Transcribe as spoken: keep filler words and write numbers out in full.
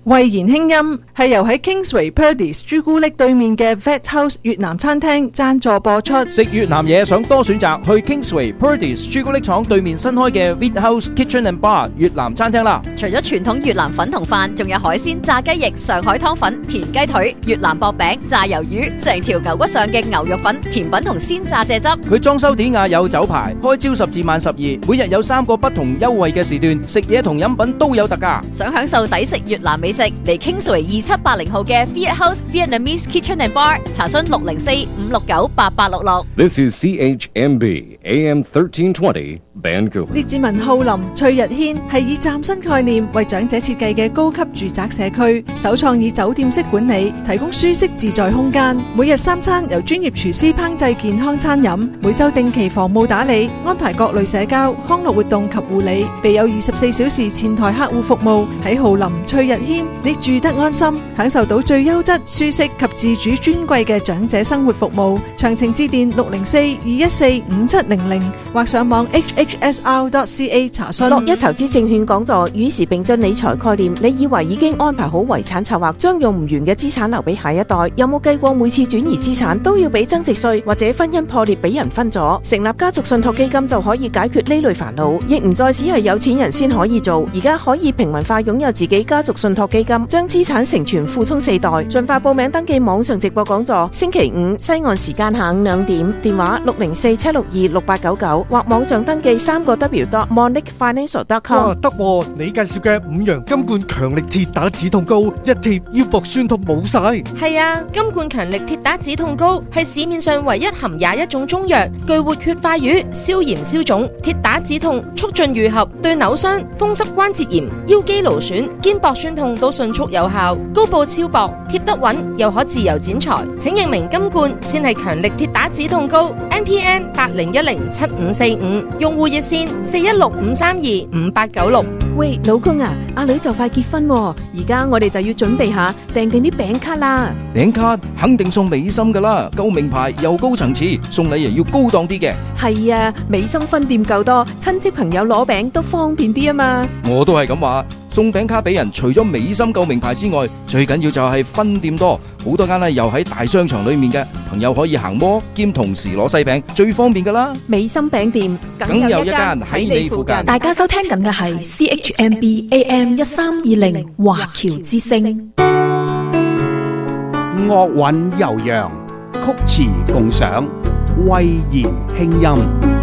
慧言輕音係由喺 Kingsway Purdey's 朱古力對面嘅 Vet House 越南餐廳贊助播出。 食越南嘢想多選擇，去 Kingsway Purdey's 朱古力廠對面新開嘅 Vet House Kitchen and Bar 越南餐廳啦。 除咗傳統越南粉同飯，仲有海鮮、炸雞翼、上海湯粉、田雞腿、越南薄餅、炸魷魚，成條牛骨上嘅牛肉粉、甜品同鮮炸蔗汁。 佢裝修典雅有酒牌，開朝十至晚十二，每日有三個不同優惠嘅時段，食嘢同飲品都有特價。 想享受抵食越南美食，嚟 Kingsway 二七八零號嘅 Vet House Vietnamese Kitchen and Bar， 查詢六零四五六九八八六六。 This is C H M B A M thirteen twenty Vancouver。 列治文浩林翠日軒係以嶄新概念為長者設計嘅高級住宅社區，首創以酒店式管理，提供舒適自在空間。每日三餐由專業廚師烹製健康餐飲，每週定期房務打理，安排各類社交、康樂活動及護理，備有二十四小時前台客戶服務。喺浩林翠日軒，你住得安心，享受到最優質、舒適及自主尊貴嘅長者生活服務。詳情致電六零四二一四五七零零或上網 H H S R dot C A 查詢。 樂一投資證券講座與時並進理財概念，你以為已經安排好遺產策劃，將用唔完嘅資產留俾下一代？有冇計過每次轉移資產都要俾增值稅，或者婚姻破裂俾人分咗？成立家族信託基金就可以解決呢類煩惱，亦唔再只係有錢人先可以做，而家可以平民化擁有自己家族信託基金，將資產承傳付充四代。盡快報名登記網上直播講座，星期五西岸時間下午兩點，電話六零四七六二六八九九或網上登記三個 W dot monic financial dot com。 哇，得喎！你介紹嘅五羊金冠強力鐵打止痛膏，一貼腰膊酸痛冇晒。 係啊，金冠強力鐵打止痛膏係市面上唯一含廿一種中藥，具活血化瘀、消炎消腫、鐵打止痛、促進愈合，對扭傷、風濕關節炎、腰肌勞損、肩膊酸痛都迅速有效。膏布超薄，貼得穩，又可自由剪裁。請認明金冠先係強力鐵打止痛膏 ，N P N 八零一零七五四五，用戶熱線四一六五三二五八九六。 喂，老公啊，阿女就快結婚喎，而家我哋就要準備下訂定啲餅卡啦。 餅卡肯定送美心噶啦，夠名牌又高層次，送禮又要高檔啲嘅。 係啊，美心分店夠多，親戚朋友攞餅都方便啲啊嘛。 我都係咁話，送餅卡俾人，除咗美心夠名牌之外，最緊要就係分店多，好多間咧又喺大商場裏面嘅，朋友可以行摩兼同時攞西餅，最方便噶啦。 美心餅店梗有一間喺你附近。 大家收聽緊嘅係 C H M B A M 一三二零華僑之聲。 樂韻悠揚，曲詞共賞，慧言輕音。